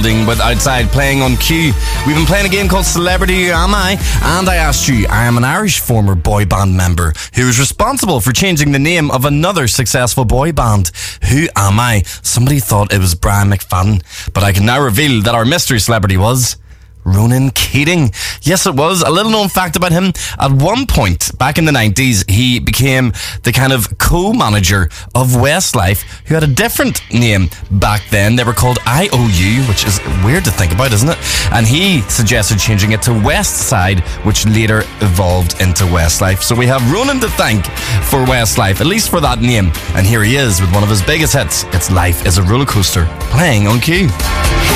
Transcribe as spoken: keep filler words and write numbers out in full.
But outside playing on cue. We've been playing a game called Celebrity Who Am I? And I asked you, I am an Irish former boy band member who was responsible for changing the name of another successful boy band. Who am I? Somebody thought it was Brian McFadden, but I can now reveal that our mystery celebrity was Ronan Keating. Yes, it was. A little known fact about him. At one point, back in the nineties, he became the kind of co-manager of Westlife, who had a different name back then. They were called I O U, which is weird to think about, isn't it? And he suggested changing it to West Side, which later evolved into Westlife. So we have Ronan to thank for Westlife, at least for that name. And here he is with one of his biggest hits. It's Life is a Roller Coaster, playing on cue.